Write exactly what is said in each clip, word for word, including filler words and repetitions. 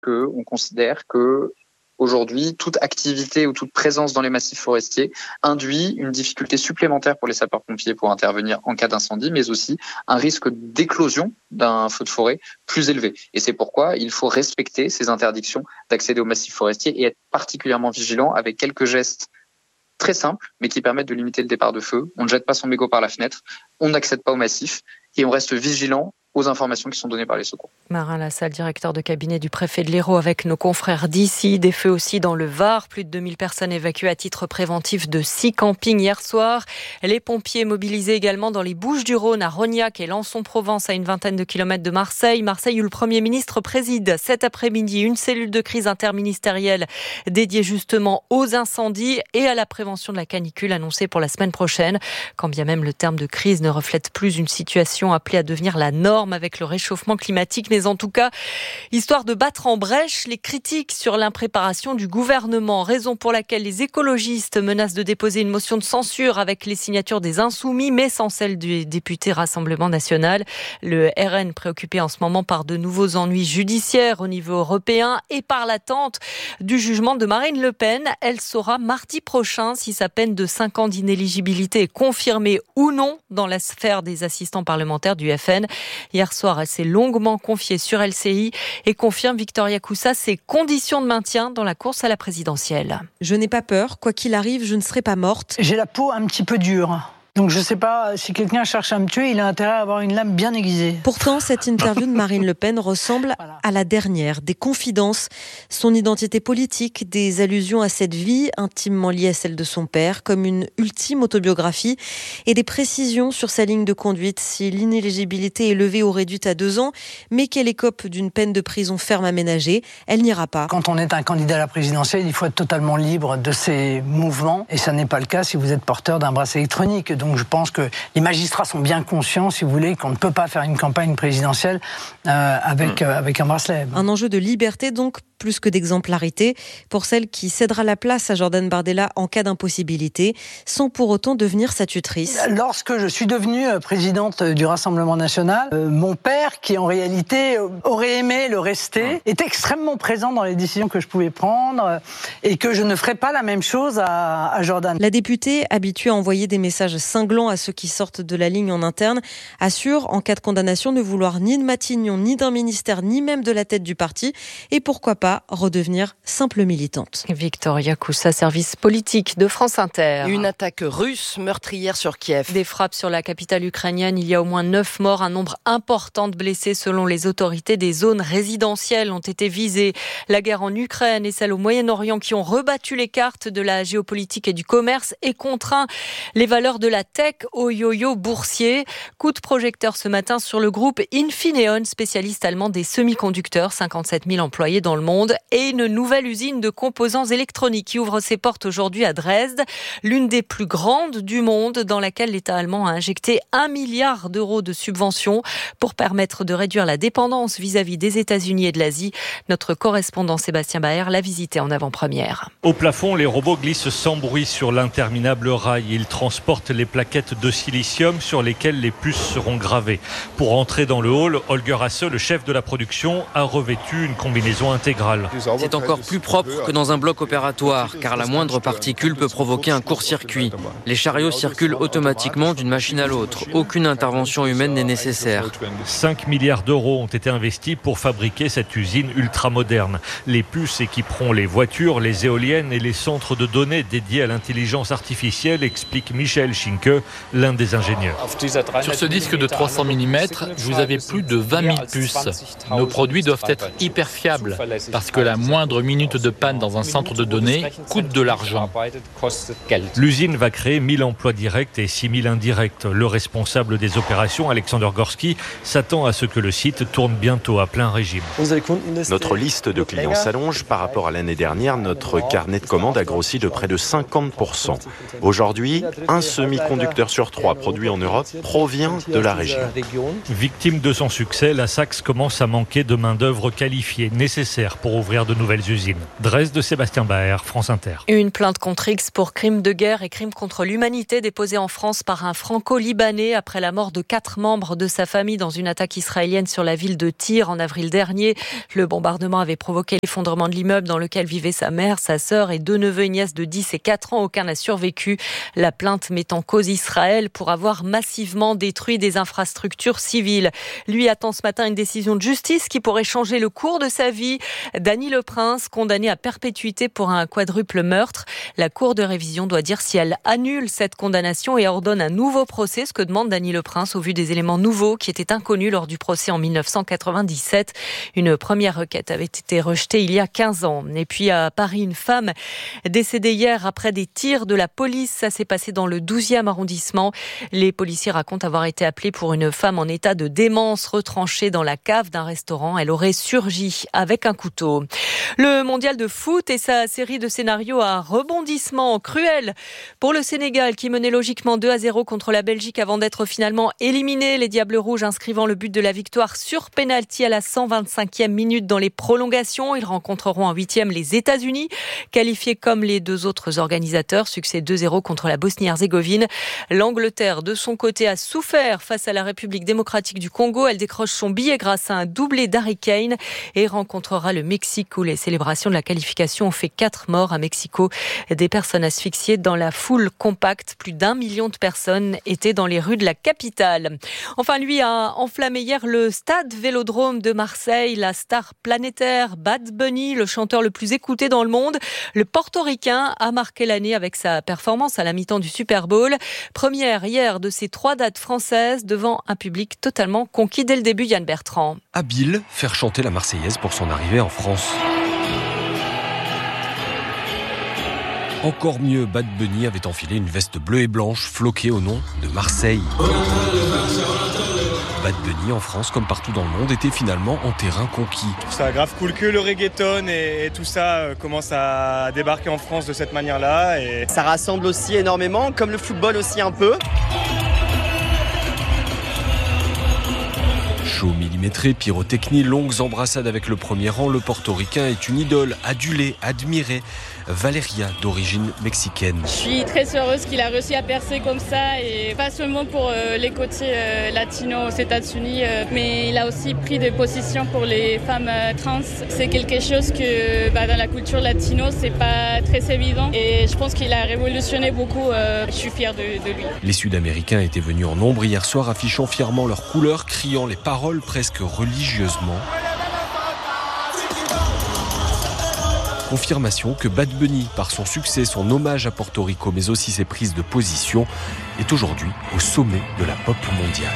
qu'on considère que aujourd'hui, toute activité ou toute présence dans les massifs forestiers induit une difficulté supplémentaire pour les sapeurs-pompiers pour intervenir en cas d'incendie, mais aussi un risque d'éclosion d'un feu de forêt plus élevé. Et c'est pourquoi il faut respecter ces interdictions d'accéder aux massifs forestiers et être particulièrement vigilant avec quelques gestes très simples, mais qui permettent de limiter le départ de feu. On ne jette pas son mégot par la fenêtre, on n'accède pas au massif et on reste vigilant aux informations qui sont données par les secours. Marin Lassalle, directeur de cabinet du préfet de l'Hérault, avec nos confrères d'ici. Des feux aussi dans le Var. Plus de deux mille personnes évacuées à titre préventif de six campings hier soir. Les pompiers mobilisés également dans les Bouches-du-Rhône, à Rognac et Lançon-Provence, à une vingtaine de kilomètres de Marseille. Marseille où le Premier ministre préside cet après-midi une cellule de crise interministérielle dédiée justement aux incendies et à la prévention de la canicule annoncée pour la semaine prochaine. Quand bien même le terme de crise ne reflète plus une situation appelée à devenir la norme avec le réchauffement climatique, mais en tout cas, histoire de battre en brèche les critiques sur l'impréparation du gouvernement, raison pour laquelle les écologistes menacent de déposer une motion de censure avec les signatures des Insoumis, mais sans celle du député Rassemblement National. Le R N préoccupé en ce moment par de nouveaux ennuis judiciaires au niveau européen et par l'attente du jugement de Marine Le Pen. Elle saura mardi prochain si sa peine de cinq ans d'inéligibilité est confirmée ou non dans la sphère des assistants parlementaires du F N. Hier soir, elle s'est longuement confiée sur L C I et confirme Victoria Coussa ses conditions de maintien dans la course à la présidentielle. Je n'ai pas peur, quoi qu'il arrive, je ne serai pas morte. J'ai la peau un petit peu dure. Donc je ne sais pas, si quelqu'un cherche à me tuer, il a intérêt à avoir une lame bien aiguisée. Pourtant, cette interview de Marine Le Pen ressemble voilà. à la dernière. Des confidences, son identité politique, des allusions à cette vie intimement liée à celle de son père, comme une ultime autobiographie, et des précisions sur sa ligne de conduite. Si l'inéligibilité est levée ou réduite à deux ans, mais qu'elle écope d'une peine de prison ferme aménagée, elle n'ira pas. Quand on est un candidat à la présidentielle, il faut être totalement libre de ses mouvements, et ça n'est pas le cas si vous êtes porteur d'un bracelet électronique. Donc je pense que les magistrats sont bien conscients, si vous voulez, qu'on ne peut pas faire une campagne présidentielle euh, avec, euh, avec un bracelet. Un enjeu de liberté donc, plus que d'exemplarité, pour celle qui cédera la place à Jordan Bardella en cas d'impossibilité, sans pour autant devenir sa tutrice. Lorsque je suis devenue présidente du Rassemblement National, euh, mon père, qui en réalité aurait aimé le rester, était extrêmement présent dans les décisions que je pouvais prendre euh, et que je ne ferais pas la même chose à, à Jordan. La députée, habituée à envoyer des messages cinglants à ceux qui sortent de la ligne en interne, assure, en cas de condamnation, ne vouloir ni de Matignon, ni d'un ministère, ni même de la tête du parti, et pourquoi pas redevenir simple militante. Victoria Coussa, service politique de France Inter. Une attaque russe meurtrière sur Kiev. Des frappes sur la capitale ukrainienne. Il y a au moins neuf morts, un nombre important de blessés selon les autorités. Des zones résidentielles ont été visées. La guerre en Ukraine et celle au Moyen-Orient qui ont rebattu les cartes de la géopolitique et du commerce et contraint les valeurs de la tech au yo-yo boursier. Coup de projecteur ce matin sur le groupe Infineon, spécialiste allemand des semi-conducteurs, cinquante-sept mille employés dans le monde, et une nouvelle usine de composants électroniques qui ouvre ses portes aujourd'hui à Dresde, l'une des plus grandes du monde, dans laquelle l'État allemand a injecté un milliard d'euros de subventions pour permettre de réduire la dépendance vis-à-vis des États-Unis et de l'Asie. Notre correspondant Sébastien Baer l'a visité en avant-première. Au plafond, les robots glissent sans bruit sur l'interminable rail. Ils transportent les plaquettes de silicium sur lesquelles les puces seront gravées. Pour entrer dans le hall, Holger Hasse, le chef de la production, a revêtu une combinaison intégrale. C'est encore plus propre que dans un bloc opératoire, car la moindre particule peut provoquer un court-circuit. Les chariots circulent automatiquement d'une machine à l'autre. Aucune intervention humaine n'est nécessaire. cinq milliards d'euros ont été investis pour fabriquer cette usine ultramoderne. Les puces équiperont les voitures, les éoliennes et les centres de données dédiés à l'intelligence artificielle, explique Michael Schinke, l'un des ingénieurs. Sur ce disque de trois cents millimètres, vous avez plus de vingt mille puces. Nos produits doivent être hyper fiables, parce que la moindre minute de panne dans un centre de données coûte de l'argent. L'usine va créer mille emplois directs et six mille indirects. Le responsable des opérations, Alexander Gorski, s'attend à ce que le site tourne bientôt à plein régime. Notre liste de clients s'allonge. Par rapport à l'année dernière, notre carnet de commandes a grossi de près de cinquante pour cent. Aujourd'hui, un semi-conducteur sur trois produit en Europe provient de la région. Victime de son succès, la Saxe commence à manquer de main-d'œuvre qualifiée nécessaire pour ouvrir de nouvelles usines. Dresde de Sébastien Baer, France Inter. Une plainte contre X pour crimes de guerre et crimes contre l'humanité déposée en France par un franco-libanais après la mort de quatre membres de sa famille dans une attaque israélienne sur la ville de Tyr en avril dernier. Le bombardement avait provoqué l'effondrement de l'immeuble dans lequel vivaient sa mère, sa sœur et deux neveux et nièces de dix et quatre ans. Aucun n'a survécu. La plainte met en cause Israël pour avoir massivement détruit des infrastructures civiles. Lui attend ce matin une décision de justice qui pourrait changer le cours de sa vie. Dany Leprince, condamné à perpétuité pour un quadruple meurtre. La Cour de révision doit dire si elle annule cette condamnation et ordonne un nouveau procès, ce que demande Dany Leprince au vu des éléments nouveaux qui étaient inconnus lors du procès en dix-neuf cent quatre-vingt-dix-sept. Une première requête avait été rejetée il y a quinze ans. Et puis à Paris, une femme décédée hier après des tirs de la police. Ça s'est passé dans le douzième arrondissement. Les policiers racontent avoir été appelés pour une femme en état de démence retranchée dans la cave d'un restaurant. Elle aurait surgi avec un couteau. Le mondial de foot et sa série de scénarios à rebondissement cruel pour le Sénégal qui menait logiquement deux à zéro contre la Belgique avant d'être finalement éliminé. Les Diables Rouges inscrivant le but de la victoire sur pénalty à la cent vingt-cinquième minute dans les prolongations. Ils rencontreront en huitième les États-Unis, qualifiés comme les deux autres organisateurs. Succès deux zéro contre la Bosnie-Herzégovine. L'Angleterre, de son côté, a souffert face à la République démocratique du Congo. Elle décroche son billet grâce à un doublé d'Harry Kane et rencontrera le Mexique où les célébrations de la qualification ont fait quatre morts à Mexico. Des personnes asphyxiées dans la foule compacte. Plus d'un million de personnes étaient dans les rues de la capitale. Enfin, lui a enflammé hier le stade Vélodrome de Marseille. La star planétaire Bad Bunny, le chanteur le plus écouté dans le monde. Le portoricain a marqué l'année avec sa performance à la mi-temps du Super Bowl. Première hier de ces trois dates françaises devant un public totalement conquis dès le début. Yann Bertrand. Habile, faire chanter la Marseillaise pour son arrivée en France. Encore mieux, Bad Bunny avait enfilé une veste bleue et blanche floquée au nom de Marseille. Bad Bunny en France, comme partout dans le monde, était finalement en terrain conquis. Je trouve ça grave cool que le reggaeton et, et tout ça commence à débarquer en France de cette manière-là. Et... ça rassemble aussi énormément, comme le football aussi un peu. Show millimétré, pyrotechnie, longues embrassades avec le premier rang, le portoricain est une idole, adulée, admirée. Valeria, d'origine mexicaine. Je suis très heureuse qu'il a réussi à percer comme ça, et pas seulement pour euh, les côtés euh, latinos aux États-Unis, euh, mais il a aussi pris des positions pour les femmes euh, trans. C'est quelque chose que bah, dans la culture latino, c'est pas très évident, et je pense qu'il a révolutionné beaucoup. Euh, je suis fière de, de lui. Les Sud-Américains étaient venus en nombre hier soir, affichant fièrement leurs couleurs, criant les paroles presque religieusement. Confirmation que Bad Bunny, par son succès, son hommage à Porto Rico, mais aussi ses prises de position, est aujourd'hui au sommet de la pop mondiale.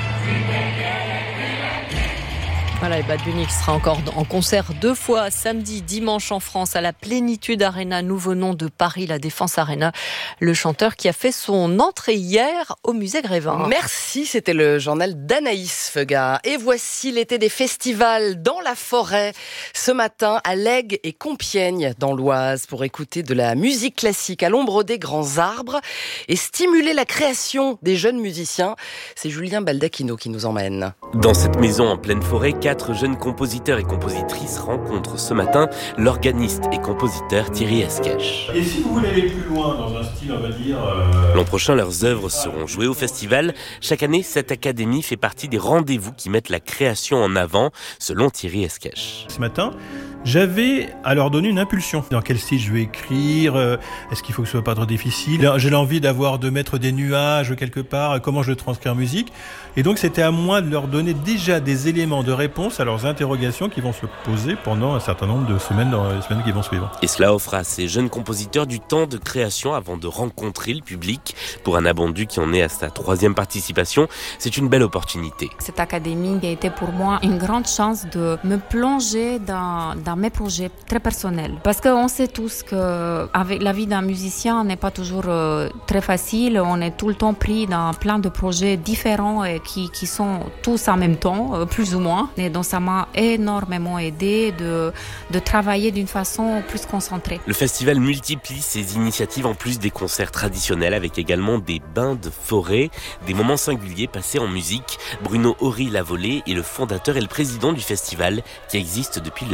Voilà, et Bad Bunny qui sera encore en concert deux fois, samedi, dimanche en France, à la Plénitude Arena, nouveau nom de Paris, la Défense Arena. Le chanteur qui a fait son entrée hier au musée Grévin. Merci, c'était le journal d'Anaïs Feugat. Et voici l'été des festivals dans la forêt. Ce matin, à Lègue et Compiègne, dans l'Oise, pour écouter de la musique classique à l'ombre des grands arbres et stimuler la création des jeunes musiciens. C'est Julien Baldacchino qui nous emmène. Dans cette maison en pleine forêt, quatre jeunes compositeurs et compositrices rencontrent ce matin l'organiste et compositeur Thierry Esquèche. Et si vous voulez aller plus loin dans un style, on va dire... Euh... L'an prochain, leurs œuvres seront jouées au festival. Chaque année, cette académie fait partie des rendez-vous qui mettent la création en avant, selon Thierry Esquèche. Ce matin, j'avais à leur donner une impulsion. Dans quel style je vais écrire ? Est-ce qu'il faut que ce soit pas trop difficile ? J'ai l'envie d'avoir, de mettre des nuages quelque part. Comment je le transcris en musique ? Et donc, c'était à moi de leur donner déjà des éléments de réponse à leurs interrogations qui vont se poser pendant un certain nombre de semaines dans les semaines qui vont suivre. Et cela offre à ces jeunes compositeurs du temps de création avant de rencontrer le public. Pour un Abondu qui en est à sa troisième participation, c'est une belle opportunité. Cette académie a été pour moi une grande chance de me plonger dans, dans mes projets très personnels. Parce qu'on sait tous que avec la vie d'un musicien n'est pas toujours euh, très facile. On est tout le temps pris dans plein de projets différents et qui, qui sont tous en même temps, euh, plus ou moins. Et donc ça m'a énormément aidé de, de travailler d'une façon plus concentrée. Le festival multiplie ses initiatives en plus des concerts traditionnels avec également des bains de forêt, des moments singuliers passés en musique. Bruno Horry-Lavolée est le fondateur et le président du festival qui existe depuis le début des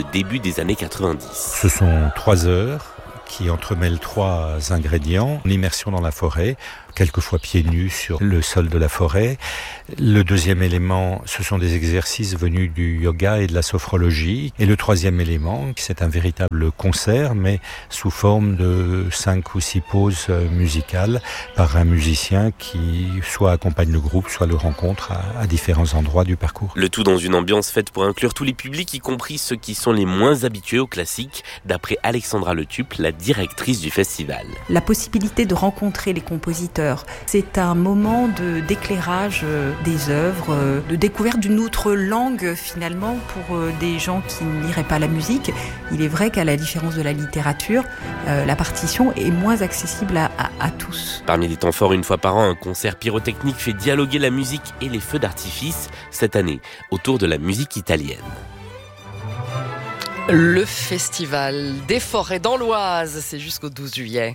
des années quatre-vingt-dix. Ce sont trois heures qui entremêlent trois ingrédients. L'immersion dans la forêt, quelquefois pieds nus sur le sol de la forêt. Le deuxième élément, ce sont des exercices venus du yoga et de la sophrologie. Et le troisième élément, c'est un véritable concert, mais sous forme de cinq ou six pauses musicales par un musicien qui soit accompagne le groupe, soit le rencontre à, à différents endroits du parcours. Le tout dans une ambiance faite pour inclure tous les publics, y compris ceux qui sont les moins habitués au classique, d'après Alexandra Letup, la directrice du festival. La possibilité de rencontrer les compositeurs, c'est un moment de, d'éclairage des œuvres, de découverte d'une autre langue finalement pour des gens qui ne liraient pas la musique. Il est vrai qu'à la différence de la littérature, euh, la partition est moins accessible à, à, à tous. Parmi les temps forts, une fois par an, un concert pyrotechnique fait dialoguer la musique et les feux d'artifice, cette année, autour de la musique italienne. Le festival des forêts dans l'Oise, c'est jusqu'au douze juillet.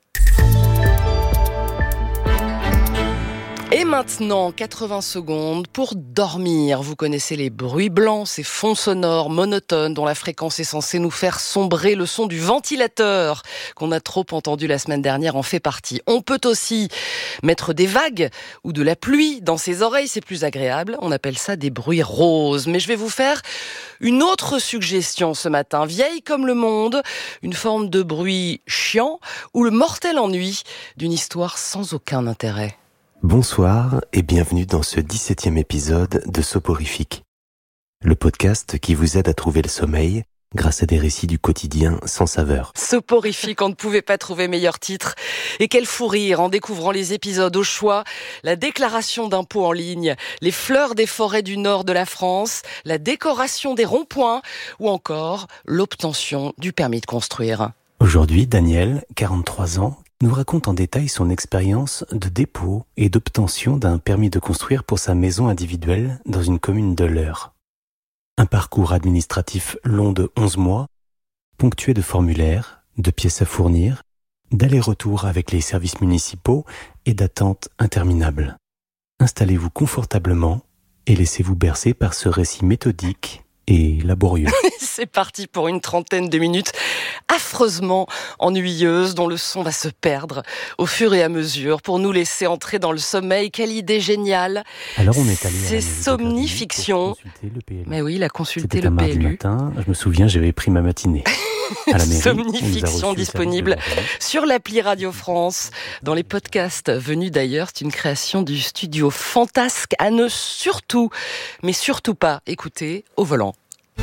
Et maintenant, quatre-vingts secondes pour dormir. Vous connaissez les bruits blancs, ces fonds sonores monotones dont la fréquence est censée nous faire sombrer. Le son du ventilateur qu'on a trop entendu la semaine dernière en fait partie. On peut aussi mettre des vagues ou de la pluie dans ses oreilles, c'est plus agréable. On appelle ça des bruits roses. Mais je vais vous faire une autre suggestion ce matin, vieille comme le monde, une forme de bruit chiant ou le mortel ennui d'une histoire sans aucun intérêt. Bonsoir et bienvenue dans ce dix-septième épisode de Soporifique, le podcast qui vous aide à trouver le sommeil grâce à des récits du quotidien sans saveur. Soporifique, on ne pouvait pas trouver meilleur titre. Et quel fou rire en découvrant les épisodes au choix, la déclaration d'impôts en ligne, les fleurs des forêts du nord de la France, la décoration des ronds-points ou encore l'obtention du permis de construire. Aujourd'hui, Daniel, quarante-trois ans, nous raconte en détail son expérience de dépôt et d'obtention d'un permis de construire pour sa maison individuelle dans une commune de l'Eure. Un parcours administratif long de onze mois, ponctué de formulaires, de pièces à fournir, d'allers-retours avec les services municipaux et d'attentes interminables. Installez-vous confortablement et laissez-vous bercer par ce récit méthodique et laborieux. C'est parti pour une trentaine de minutes affreusement ennuyeuses dont le son va se perdre au fur et à mesure pour nous laisser entrer dans le sommeil. Quelle idée géniale. Alors on est allé C'est Somnifiction. Mais oui, il a consulté C'était le un P L U. mardi matin, je me souviens, j'avais pris ma matinée. À la mairie, Somnifiction disponible sur l'appli Radio France, dans les podcasts venus d'ailleurs. C'est une création du studio Fantasque à ne surtout, mais surtout pas écouter au volant.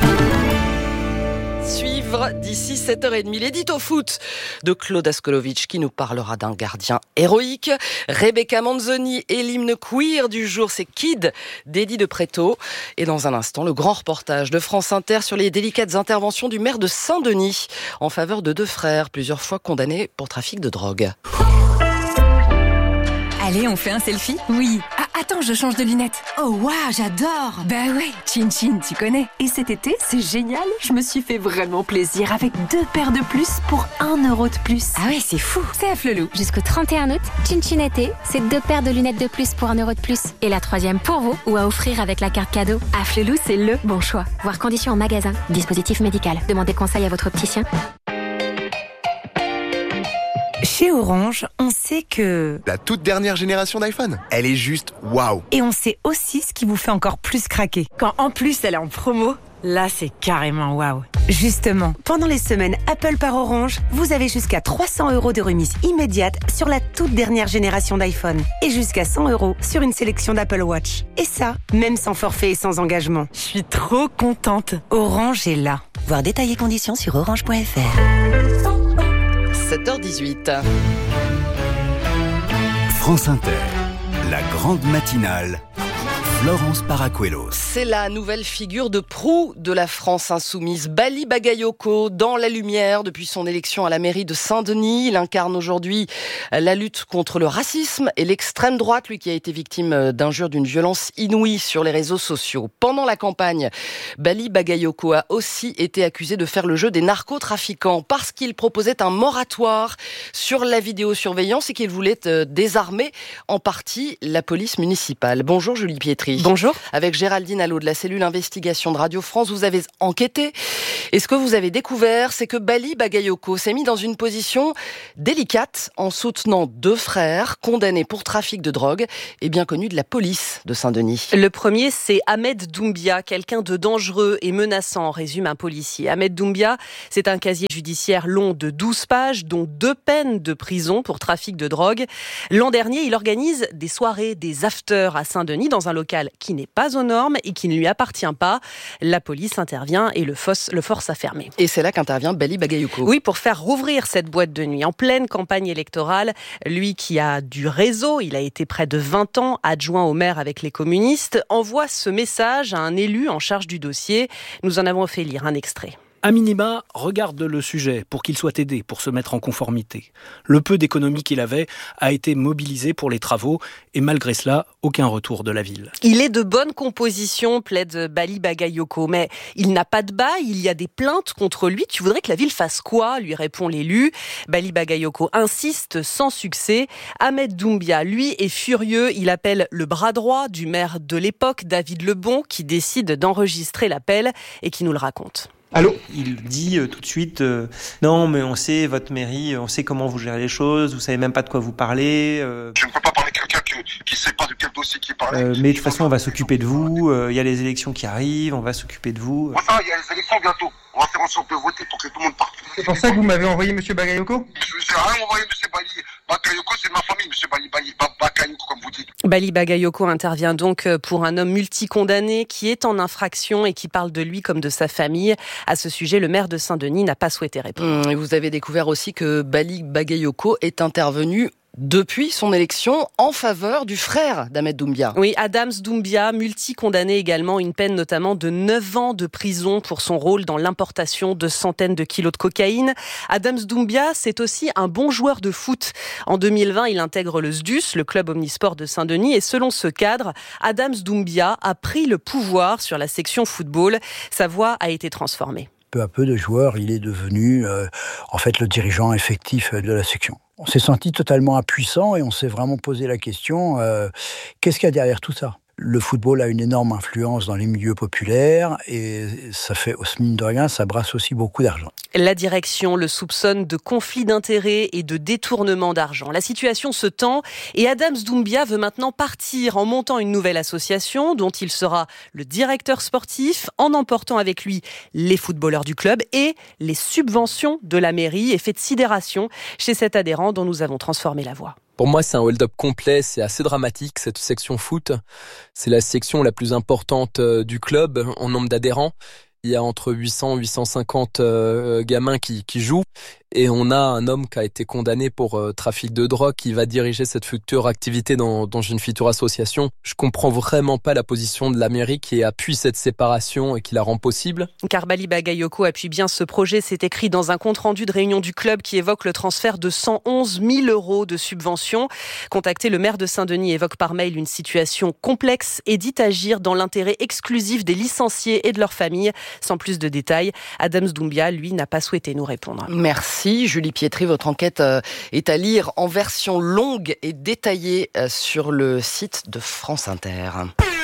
Suivre d'ici sept heures trente l'édito foot de Claude Askolovitch qui nous parlera d'un gardien héroïque. Rebecca Manzoni et l'hymne queer du jour, c'est Kid d'Eddie de Pretto. Et dans un instant, le grand reportage de France Inter sur les délicates interventions du maire de Saint-Denis en faveur de deux frères plusieurs fois condamnés pour trafic de drogue. Allez, on fait un selfie ? Oui. Ah, attends, je change de lunettes. Oh, waouh, j'adore. Bah ouais, Chin Chin, tu connais. Et cet été, c'est génial. Je me suis fait vraiment plaisir avec deux paires de plus pour un euro de plus. Ah ouais, c'est fou. C'est à Flelou. Jusqu'au trente et un août, Chin Chin été, c'est deux paires de lunettes de plus pour un euro de plus. Et la troisième pour vous ou à offrir avec la carte cadeau. À Flelou, c'est le bon choix. Voir conditions en magasin. Dispositif médical. Demandez conseil à votre opticien. Chez Orange, on sait que... La toute dernière génération d'iPhone, elle est juste waouh. Et on sait aussi ce qui vous fait encore plus craquer. Quand en plus elle est en promo, là c'est carrément waouh. Justement, pendant les semaines Apple par Orange, vous avez jusqu'à trois cents euros de remise immédiate sur la toute dernière génération d'iPhone. Et jusqu'à cent euros sur une sélection d'Apple Watch. Et ça, même sans forfait et sans engagement. Je suis trop contente. Orange est là. Voir détails et conditions sur orange point f r. sept heures dix-huit. France Inter, la grande matinale. Florence Paracuelos. C'est la nouvelle figure de proue de la France insoumise. Bali Bagayoko, dans la lumière depuis son élection à la mairie de Saint-Denis. Il incarne aujourd'hui la lutte contre le racisme et l'extrême droite, lui qui a été victime d'injures d'une violence inouïe sur les réseaux sociaux. Pendant la campagne, Bali Bagayoko a aussi été accusé de faire le jeu des narcotrafiquants parce qu'il proposait un moratoire sur la vidéosurveillance et qu'il voulait désarmer en partie la police municipale. Bonjour Julie Pietri. Dimitri. Bonjour. Avec Géraldine Allo de la cellule investigation de Radio France, vous avez enquêté. Et ce que vous avez découvert, c'est que Bali Bagayoko s'est mis dans une position délicate en soutenant deux frères condamnés pour trafic de drogue et bien connus de la police de Saint-Denis. Le premier, c'est Ahmed Doumbia, quelqu'un de dangereux et menaçant, résume un policier. Ahmed Doumbia, c'est un casier judiciaire long de douze pages, dont deux peines de prison pour trafic de drogue. L'an dernier, il organise des soirées, des afters à Saint-Denis dans un local qui n'est pas aux normes et qui ne lui appartient pas. La police intervient et le force, le force à fermer. Et c'est là qu'intervient Bali Bagayoko. Oui, pour faire rouvrir cette boîte de nuit en pleine campagne électorale. Lui qui a du réseau, il a été près de vingt ans adjoint au maire avec les communistes, envoie ce message à un élu en charge du dossier. Nous en avons fait lire un extrait. À minima, regarde le sujet pour qu'il soit aidé, pour se mettre en conformité. Le peu d'économie qu'il avait a été mobilisé pour les travaux et malgré cela, aucun retour de la ville. Il est de bonne composition, plaide Bali Bagayoko, mais il n'a pas de bail, il y a des plaintes contre lui. Tu voudrais que la ville fasse quoi ? Lui répond l'élu. Bali Bagayoko insiste sans succès. Ahmed Doumbia, lui, est furieux. Il appelle le bras droit du maire de l'époque, David Lebon, qui décide d'enregistrer l'appel et qui nous le raconte. Allô ? Il dit euh, tout de suite euh, non mais on sait votre mairie, on sait comment vous gérez les choses, vous savez même pas de quoi vous parlez. Euh... Je ne peux pas parler à quelqu'un qui, qui sait pas de quel dossier qui parle. Euh, mais de toute façon on va s'occuper de vous. Il euh, y a les élections qui arrivent, on va s'occuper de vous. Enfin, il y a les élections bientôt. On va faire en sorte de voter pour que tout le monde parte. C'est pour ça que vous m'avez envoyé Monsieur Bagayoko ? Je n'ai rien envoyé Monsieur Bali Bagayoko, c'est ma famille Monsieur Bali Bagayoko comme vous dites. Bali Bagayoko intervient donc pour un homme multicondamné qui est en infraction et qui parle de lui comme de sa famille. À ce sujet, le maire de Saint-Denis n'a pas souhaité répondre. Mmh, vous avez découvert aussi que Bali Bagayoko est intervenu depuis son élection en faveur du frère d'Ahmed Doumbia. Oui, Adams Doumbia, multi-condamné également, une peine notamment de neuf ans de prison pour son rôle dans l'importation de centaines de kilos de cocaïne. Adams Doumbia, c'est aussi un bon joueur de foot. En deux mille vingt, il intègre le S D U S, le club omnisport de Saint-Denis, et selon ce cadre, Adams Doumbia a pris le pouvoir sur la section football. Sa voix a été transformée. Peu à peu de joueur, il est devenu euh, en fait le dirigeant effectif de la section. On s'est senti totalement impuissant et on s'est vraiment posé la question, euh, qu'est-ce qu'il y a derrière tout ça ? Le football a une énorme influence dans les milieux populaires et ça fait, mine de rien, ça brasse aussi beaucoup d'argent. La direction le soupçonne de conflit d'intérêts et de détournement d'argent. La situation se tend et Adams Doumbia veut maintenant partir en montant une nouvelle association dont il sera le directeur sportif en emportant avec lui les footballeurs du club et les subventions de la mairie. Effet de sidération chez cet adhérent dont nous avons transformé la voix. Pour moi, c'est un hold-up complet, c'est assez dramatique, cette section foot. C'est la section la plus importante du club en nombre d'adhérents. Il y a entre huit cents et huit cent cinquante euh, gamins qui, qui jouent. Et on a un homme qui a été condamné pour euh, trafic de drogue qui va diriger cette future activité dans, dans une future association. Je comprends vraiment pas la position de la mairie qui appuie cette séparation et qui la rend possible. Car Bali Bagayoko appuie bien ce projet. C'est écrit dans un compte-rendu de réunion du club qui évoque le transfert de cent onze mille euros de subventions. Contacté, le maire de Saint-Denis évoque par mail une situation complexe et dit agir dans l'intérêt exclusif des licenciés et de leurs familles. Sans plus de détails, Adams Doumbia, lui, n'a pas souhaité nous répondre. Merci Julie Pietri. Votre enquête est à lire en version longue et détaillée sur le site de France Inter.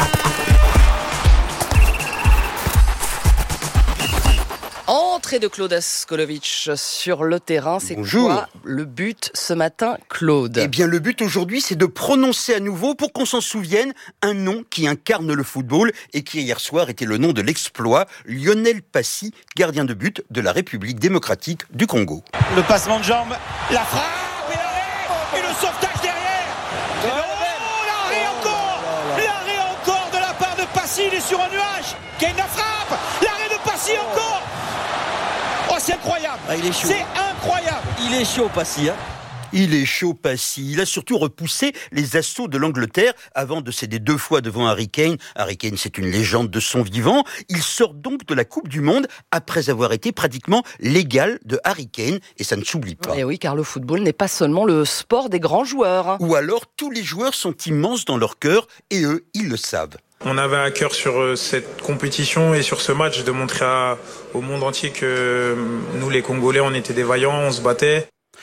Entrée de Claude Askolovitch sur le terrain. C'est Bonjour. Quoi le but ce matin, Claude ? Eh bien, le but aujourd'hui, c'est de prononcer à nouveau, pour qu'on s'en souvienne, un nom qui incarne le football et qui hier soir était le nom de l'exploit, Lionel Passy, gardien de but de la République démocratique du Congo. Le passement de jambe, la frappe et l'arrêt, et le sauvetage derrière. Et oh, l'arrêt encore, l'arrêt encore de la part de Passy, il est sur un nuage. Kane la frappe, l'arrêt de Passy encore. Oh, c'est incroyable. Ah, il est chaud. C'est incroyable. Il est chaud, Passy, hein. Il est chaud, Passy. Il a surtout repoussé les assauts de l'Angleterre avant de céder deux fois devant Harry Kane. Harry Kane, c'est une légende de son vivant. Il sort donc de la Coupe du Monde après avoir été pratiquement l'égal de Harry Kane. Et ça ne s'oublie pas. Et oui, car le football n'est pas seulement le sport des grands joueurs. Ou alors, tous les joueurs sont immenses dans leur cœur et eux, ils le savent. On avait à cœur sur cette compétition et sur ce match de montrer à, au monde entier que nous, les Congolais, on était des vaillants, on se battait.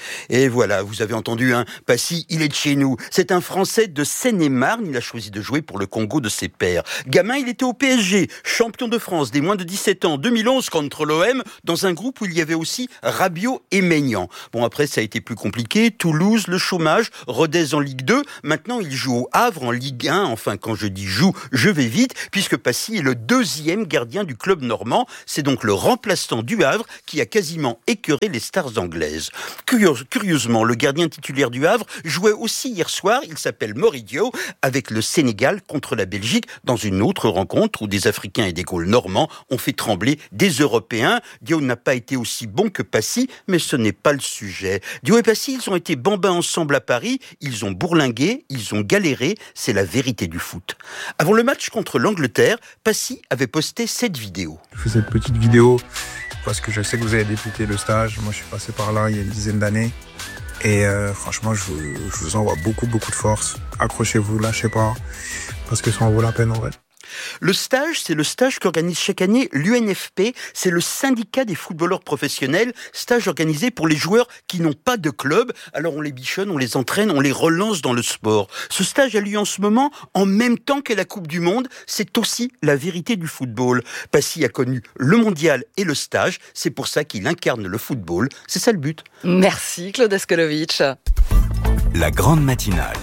Et voilà, vous avez entendu, hein, Passy, il est de chez nous. C'est un Français de Seine-et-Marne, il a choisi de jouer pour le Congo de ses pairs. Gamin, il était au P S G, champion de France des moins de dix-sept ans, deux mille onze contre l'O M, dans un groupe où il y avait aussi Rabiot et Maignan. Bon, après, ça a été plus compliqué. Toulouse, le chômage, Rodez en Ligue deux. Maintenant, il joue au Havre en Ligue un. Enfin, quand je dis joue, je vais vite, puisque Passy est le deuxième gardien du club normand. C'est donc le remplaçant du Havre qui a quasiment écœuré les stars anglaises. Curieusement, le gardien titulaire du Havre jouait aussi hier soir, il s'appelle Moridio, avec le Sénégal contre la Belgique, dans une autre rencontre où des Africains et des Gaules normands ont fait trembler des Européens. Dio n'a pas été aussi bon que Passy, mais ce n'est pas le sujet. Dio et Passy, ils ont été bambins ensemble à Paris, ils ont bourlingué, ils ont galéré, c'est la vérité du foot. Avant le match contre l'Angleterre, Passy avait posté cette vidéo. Je fais cette petite vidéo parce que je sais que vous avez débuté le stage. Moi, je suis passé par là il y a une dizaine d'années. Et euh, franchement, je vous, je vous envoie beaucoup, beaucoup de force. Accrochez-vous, lâchez pas, parce que ça en vaut la peine en vrai. Le stage, c'est le stage qu'organise chaque année l'U N F P, c'est le syndicat des footballeurs professionnels, stage organisé pour les joueurs qui n'ont pas de club. Alors on les bichonne, on les entraîne, on les relance dans le sport. Ce stage a lieu en ce moment, en même temps que la Coupe du Monde. C'est aussi la vérité du football. Passy a connu le mondial et le stage, c'est pour ça qu'il incarne le football. C'est ça le but. Merci Claude Askolovitch. La grande matinale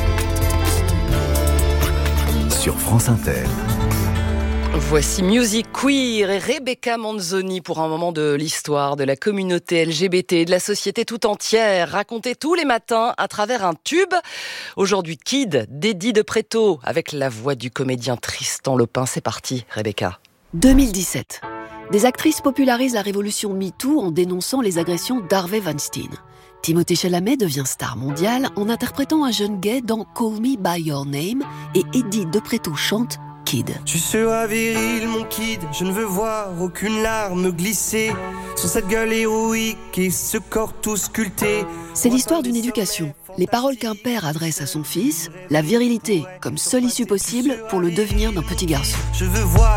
sur France Inter. Voici Music Queer et Rebecca Manzoni pour un moment de l'histoire de la communauté L G B T et de la société tout entière, racontée tous les matins à travers un tube. Aujourd'hui, Kid, d'Eddie de Pretto, avec la voix du comédien Tristan Lopin. C'est parti, Rebecca. deux mille dix-sept. Des actrices popularisent la révolution MeToo en dénonçant les agressions d'Harvey Weinstein. Timothée Chalamet devient star mondiale en interprétant un jeune gay dans Call Me By Your Name et Eddie de Pretto chante Kid. Tu seras viril, mon kid, je ne veux voir aucune larme glisser sur cette gueule héroïque et ce corps tout sculpté. C'est l'histoire d'une éducation. Les paroles qu'un père adresse à son fils, la virilité comme seule issue possible pour le devenir d'un petit garçon. Je veux voir